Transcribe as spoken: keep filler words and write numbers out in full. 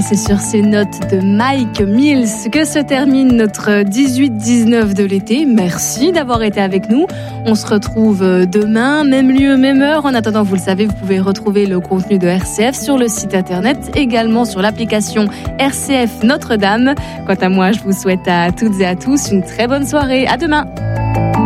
c'est sur ces notes de Mike Mills que se termine notre dix-huit dix-neuf de l'été. Merci d'avoir été avec nous. On se retrouve demain, même lieu, même heure. En attendant, vous le savez, vous pouvez retrouver le contenu de R C F sur le site internet, également sur l'application R C F Notre-Dame. Quant à moi, je vous souhaite à toutes et à tous une très bonne soirée. À demain.